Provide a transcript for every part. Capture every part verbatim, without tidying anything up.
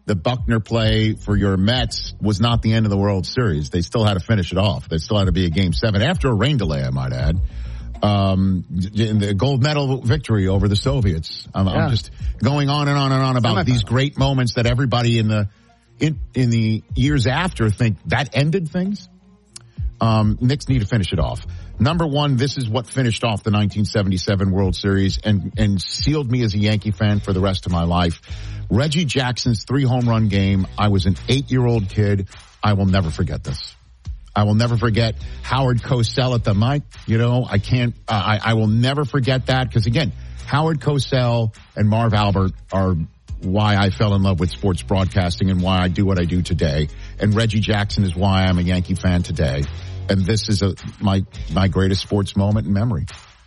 the Buckner play for your Mets was not the end of the World Series. They still had to finish it off. There still had to be a game seven after a rain delay, I might add. Um, the gold medal victory over the Soviets. I'm, yeah. I'm just going on and on and on about these great moments that everybody in the in in the years after think that ended things. Um, Knicks need to finish it off. Number one, this is what finished off the nineteen seventy-seven World Series and, and sealed me as a Yankee fan for the rest of my life. Reggie Jackson's three home run game. I was an eight-year-old kid. I will never forget this. I will never forget Howard Cosell at the mic. You know, I can't, uh, I, I will never forget that because, again, Howard Cosell and Marv Albert are why I fell in love with sports broadcasting and why I do what I do today. And Reggie Jackson is why I'm a Yankee fan today. And this is a, my, my greatest sports moment in memory.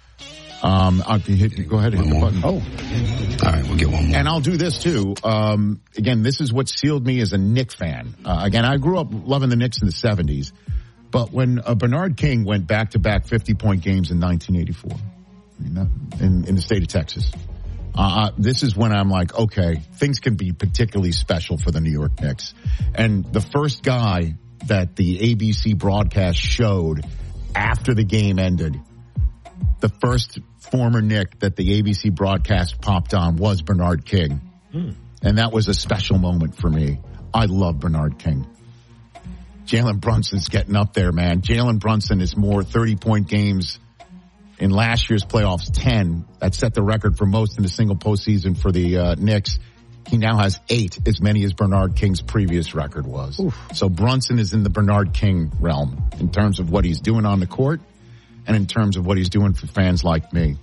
Um, I'll hit, go ahead and hit the button. Oh, all right, we'll get one more. And I'll do this too. Um, again, this is what sealed me as a Knicks fan. Uh, again, I grew up loving the Knicks in the seventies, but when uh, Bernard King went back-to-back fifty-point games in nineteen eighty-four, you know, in, in the state of Texas, uh, this is when I'm like, okay, things can be particularly special for the New York Knicks. And the first guy that the A B C broadcast showed after the game ended, the first former Knick that the A B C broadcast popped on was Bernard King. Mm. And that was a special moment for me. I love Bernard King. Jalen Brunson's getting up there, man. Jalen Brunson is more thirty-point games in last year's playoffs, ten. That set the record for most in a single postseason for the uh, Knicks. He now has eight, as many as Bernard King's previous record was. Oof. So Brunson is in the Bernard King realm in terms of what he's doing on the court and in terms of what he's doing for fans like me.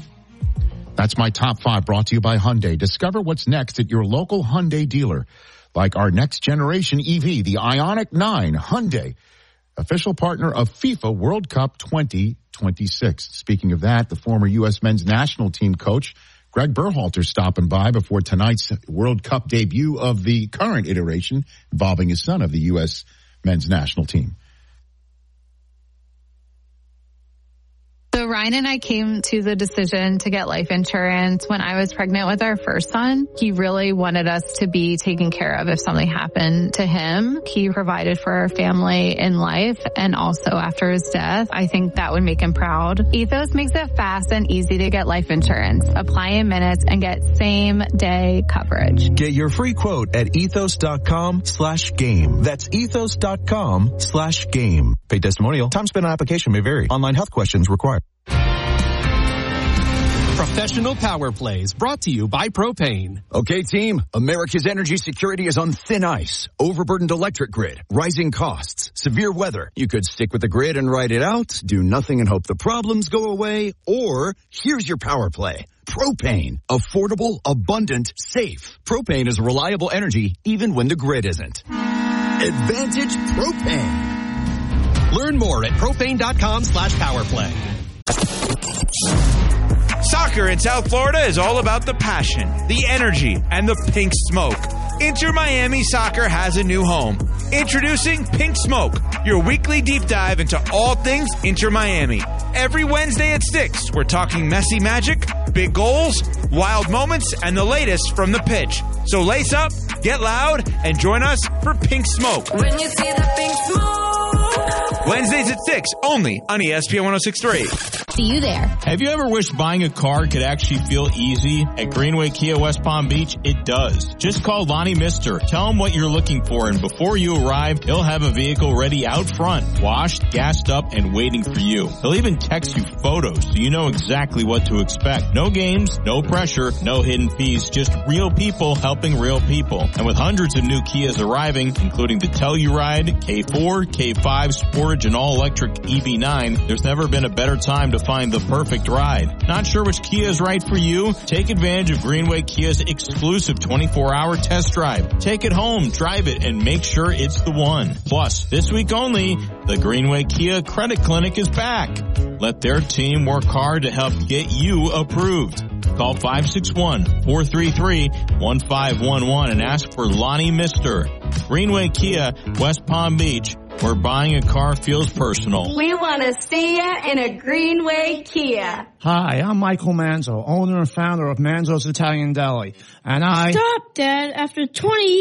That's my top five, brought to you by Hyundai. Discover what's next at your local Hyundai dealer, like our next generation E V, the Ioniq nine. Hyundai, official partner of FIFA World Cup twenty twenty-six. Speaking of that, the former U S men's national team coach, Greg Berhalter, stopping by before tonight's World Cup debut of the current iteration involving his son of the U S men's national team. So Ryan and I came to the decision to get life insurance when I was pregnant with our first son. He really wanted us to be taken care of if something happened to him. He provided for our family in life and also after his death. I think that would make him proud. Ethos makes it fast and easy to get life insurance. Apply in minutes and get same day coverage. Get your free quote at ethos.com slash game. That's ethos.com slash game. Paid testimonial. Time spent on application may vary. Online health questions required. Professional Power Plays brought to you by Propane. Okay, team, America's energy security is on thin ice. Overburdened electric grid, rising costs, severe weather. You could stick with the grid and ride it out, do nothing and hope the problems go away, or here's your power play. Propane. Affordable, abundant, safe. Propane is reliable energy even when the grid isn't. Advantage Propane. Learn more at propane.com slash powerplay. Soccer in South Florida is all about the passion, the energy, and the pink smoke. Inter Miami Soccer has a new home. Introducing Pink Smoke, your weekly deep dive into all things Inter Miami. Every Wednesday at six, we're talking messy magic, big goals, wild moments, and the latest from the pitch. So lace up, get loud, and join us for Pink Smoke. When you see the pink smoke. Wednesdays at six, only on E S P N one oh six point three. See you there. Have you ever wished buying a car could actually feel easy? At Greenway Kia West Palm Beach, it does. Just call Lonnie Mister. Tell him what you're looking for, and before you arrive, he'll have a vehicle ready out front, washed, gassed up, and waiting for you. He'll even text you photos so you know exactly what to expect. No games, no pressure, no hidden fees, just real people helping real people. And with hundreds of new Kias arriving, including the Telluride, K four, K five, Sportage, and all-electric E V nine, there's never been a better time to find the perfect ride. Not sure which Kia is right for you? Take advantage of Greenway Kia's exclusive twenty-four hour test drive. Take it home, drive it, and make sure it's the one. Plus, this week only, the Greenway Kia Credit Clinic is back. Let their team work hard to help get you approved. Call five six one, four three three, one five one one and ask for Lonnie Mister. Greenway Kia, West Palm Beach, where buying a car feels personal. We want to see you in a Greenway Kia. Hi, I'm Michael Manzo, owner and founder of Manzo's Italian Deli. And I... Stop, Dad. After twenty